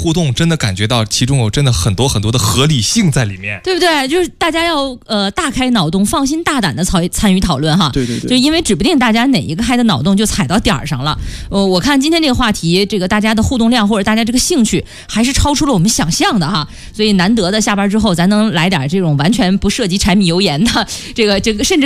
互动，真的感觉到其中有真的很多很多的合理性在里面， 对不对？就是大家要大开脑洞，放心大胆的参与讨论哈。 对对对， 就因为指不定大家哪一个开的脑洞就踩到点儿上了。我看今天这个话题，这个大家的互动量或者大家这个兴趣还是超出了我们想象的哈。所以难得的下班之后，咱能来点这种完全不涉及柴米油盐的这个甚至。